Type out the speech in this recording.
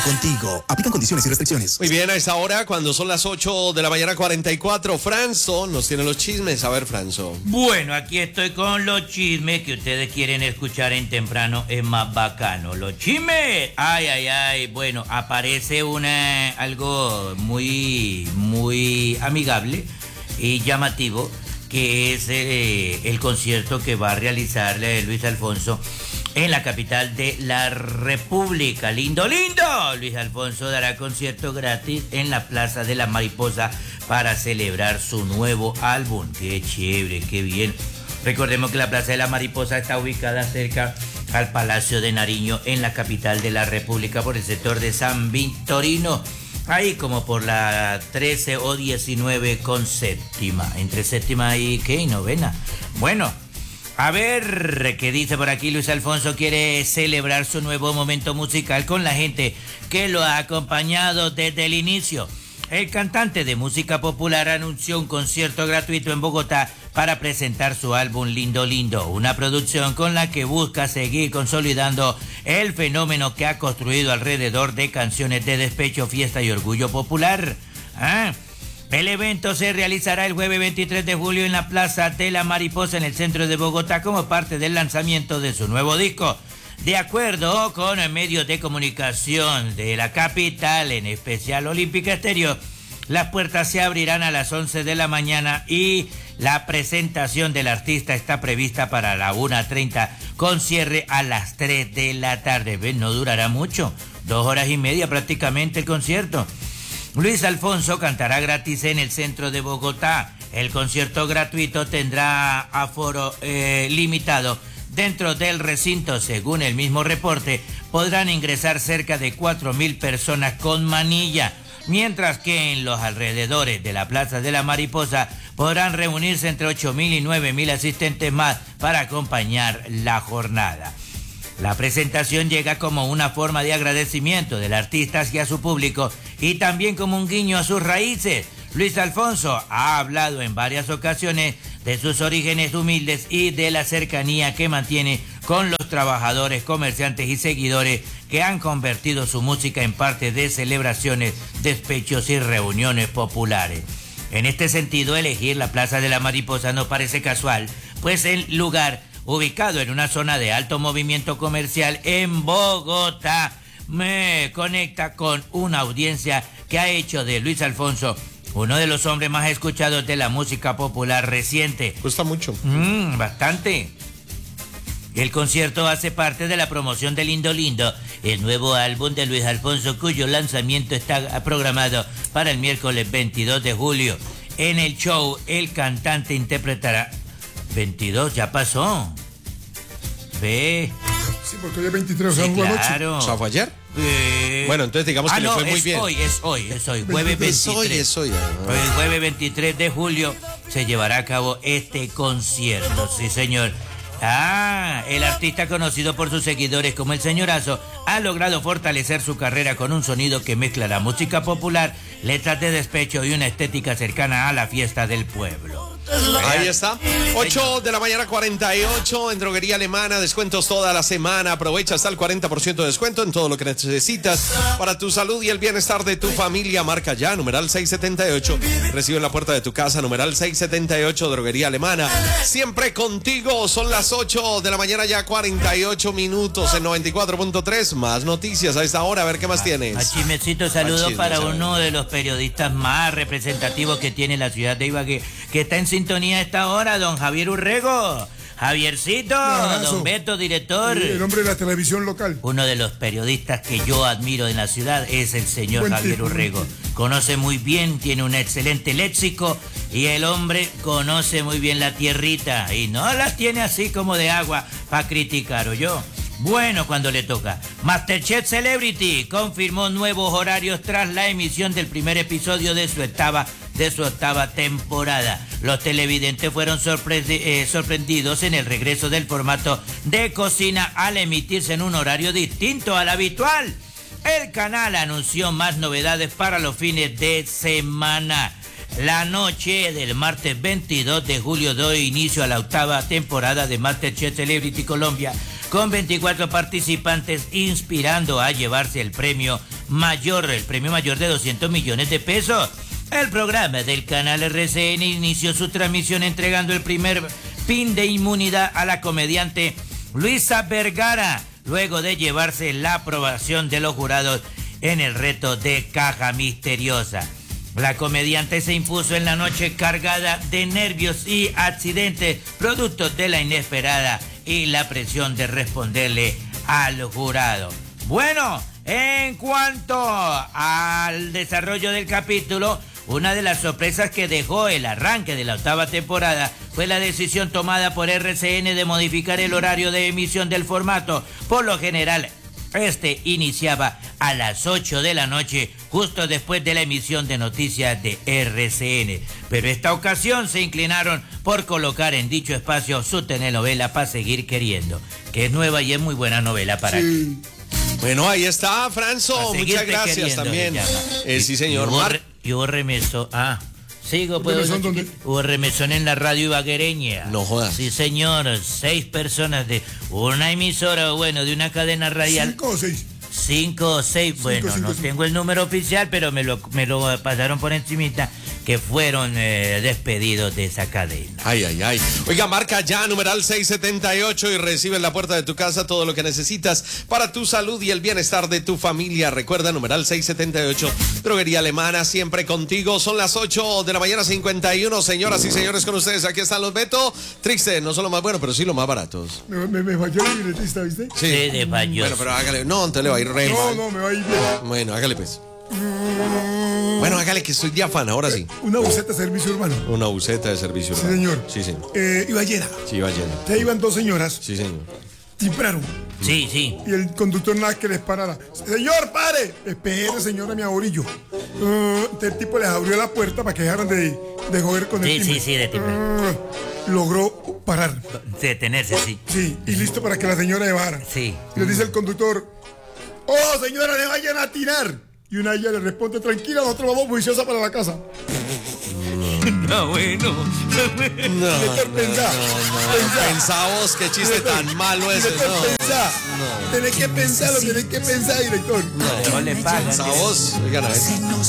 Contigo. Aplican condiciones y restricciones. Muy bien, a esta hora, cuando son las 8 de la mañana 44, Franzo nos tiene los chismes. A ver, Franzo. Bueno, aquí estoy con los chismes que ustedes quieren escuchar en temprano, es más bacano. Los chismes, ay, bueno, aparece algo muy amigable y llamativo, que es el concierto que va a realizar Luis Alfonso en la capital de la República. Lindo. Luis Alfonso dará concierto gratis en la Plaza de la Mariposa para celebrar su nuevo álbum. Qué chévere, qué bien. Recordemos que la Plaza de la Mariposa está ubicada cerca al Palacio de Nariño en la capital de la República, por el sector de San Victorino. Ahí como por la 13 o 19 con séptima. Entre séptima y novena. Bueno, a ver, ¿qué dice por aquí? Luis Alfonso quiere celebrar su nuevo momento musical con la gente que lo ha acompañado desde el inicio. El cantante de música popular anunció un concierto gratuito en Bogotá para presentar su álbum Lindo, una producción con la que busca seguir consolidando el fenómeno que ha construido alrededor de canciones de despecho, fiesta y orgullo popular. El evento se realizará el jueves 23 de julio en la Plaza de la Mariposa en el centro de Bogotá como parte del lanzamiento de su nuevo disco. De acuerdo con medios de comunicación de la capital, en especial Olímpica Estéreo, las puertas se abrirán a las 11 de la mañana y la presentación del artista está prevista para la 1:30 con cierre a las 3 de la tarde. ¿Ven? No durará mucho, 2 horas y media prácticamente el concierto. Luis Alfonso cantará gratis en el centro de Bogotá. El concierto gratuito tendrá aforo limitado. Dentro del recinto, según el mismo reporte, podrán ingresar cerca de 4.000 personas con manilla, mientras que en los alrededores de la Plaza de la Mariposa podrán reunirse entre 8.000 y 9.000 asistentes más para acompañar la jornada. La presentación llega como una forma de agradecimiento del artista hacia su público y también como un guiño a sus raíces. Luis Alfonso ha hablado en varias ocasiones de sus orígenes humildes y de la cercanía que mantiene con los trabajadores, comerciantes y seguidores que han convertido su música en parte de celebraciones, despechos y reuniones populares. En este sentido, elegir la Plaza de la Mariposa no parece casual, pues el lugar, ubicado en una zona de alto movimiento comercial en Bogotá, me conecta con una audiencia que ha hecho de Luis Alfonso uno de los hombres más escuchados de la música popular reciente. Gusta mucho. Bastante. El concierto hace parte de la promoción de Lindo, el nuevo álbum de Luis Alfonso, cuyo lanzamiento está programado para el miércoles 22 de julio. En el show, el cantante interpretará... 22, ya pasó. Ve. Sí, porque hoy es 23, o sea, claro. ¿O sea, fue ayer? Bueno, entonces digamos que le fue muy bien. Es hoy, jueves 23. Es hoy. El jueves 23 de julio se llevará a cabo este concierto, sí señor. El artista, conocido por sus seguidores como el Señorazo, ha logrado fortalecer su carrera con un sonido que mezcla la música popular, letras de despecho y una estética cercana a la fiesta del pueblo. Ahí está. 8 de la mañana 48 en Droguería Alemana. Descuentos toda la semana. Aprovecha hasta el 40% de descuento en todo lo que necesitas para tu salud y el bienestar de tu familia. Marca ya, numeral 678. Recibe en la puerta de tu casa, numeral 678, Droguería Alemana. Siempre contigo. Son las 8 de la mañana ya 48 minutos en 94.3. Más noticias a esta hora. A ver qué más tienes. A chismecito, saludo para uno de los periodistas más representativos que tiene la ciudad de Ibagué, que está en sintonía a esta hora, don Javier Urrego. Javiercito, don Beto, director. El hombre de la televisión local. Uno de los periodistas que yo admiro en la ciudad es el señor Javier Urrego. Conoce muy bien, tiene un excelente léxico y el hombre conoce muy bien la tierrita y no las tiene así como de agua para criticar, ¿o yo? Bueno, cuando le toca. MasterChef Celebrity confirmó nuevos horarios tras la emisión del primer episodio de su octava temporada. Los televidentes fueron sorprendidos en el regreso del formato de cocina al emitirse en un horario distinto al habitual. El canal anunció más novedades para los fines de semana. La noche del martes 22 de julio dio inicio a la octava temporada de MasterChef Celebrity Colombia, con 24 participantes, inspirando a llevarse el premio mayor de 200 millones de pesos. El programa del canal RCN inició su transmisión entregando el primer pin de inmunidad a la comediante Luisa Vergara, luego de llevarse la aprobación de los jurados en el reto de caja misteriosa. La comediante se impuso en la noche cargada de nervios y accidentes, producto de la inesperada y la presión de responderle al jurado. Bueno, en cuanto al desarrollo del capítulo, una de las sorpresas que dejó el arranque de la 8ª temporada fue la decisión tomada por RCN de modificar el horario de emisión del formato. Por lo general, este iniciaba a las 8 de la noche, justo después de la emisión de noticias de RCN. Pero esta ocasión se inclinaron por colocar en dicho espacio su telenovela Pa' Seguir Queriendo, que es nueva y es muy buena novela para Sí. Bueno, ahí está, Franzo. Pa' Muchas Seguirte gracias Queriendo, también. se llama. Sí, señor. Y hubo remesón. Sigo, pues. ¿Remesón dónde? Hubo remesón en la radio ibaguereña. No jodas. Sí, señor. 6 personas de una emisora, bueno, de una cadena radial. 5 o 6. 5 o 6, bueno, cinco, no cinco. tengo el número oficial, pero me lo pasaron por encimita, que fueron despedidos de esa cadena. Ay, ay, ay. Oiga, marca ya numeral 678 y recibe en la puerta de tu casa todo lo que necesitas para tu salud y el bienestar de tu familia. Recuerda, numeral 678, Droguería Alemana, siempre contigo. Son las 8 de la mañana, 51. Señoras y señores, con ustedes, aquí están los Beto. Triste, no son los más buenos, pero sí los más baratos. Me falló el libretista, ¿viste? Sí, de fallos. Bueno, pero hágale. No, entonces le va a ir re mal. No, me va a ir bien. Bueno, hágale pues. Bueno, hágale que estoy de afán, ahora sí. Una buceta de servicio urbano. Una buceta de servicio Sí, urbano. señor. Sí, señor. Iba llena. Sí, va lleno. Ya iban 2 señoras, Sí, señor. timbraron. Sí, sí. Y el conductor nada que les parara. Señor, pare. Espere, señora, mi aborillo. El tipo les abrió la puerta para que dejaran de joder con el Sí, timbre. sí, sí, de timbre. Logró parar. Detenerse, sí. Sí, y listo para que la señora se bajara. Sí. Y le dice el conductor, oh, señora, le vayan a tirar. Y una de ellas le responde, tranquila, nosotros vamos juiciosa para la casa. No, bueno. Director, pensá. Pensá vos, qué chiste tan malo ese. Director, No. pensá. Tenés que pensar lo que tenés que pensar, director. No le pagan. Pensá vos. Oigan, a ver.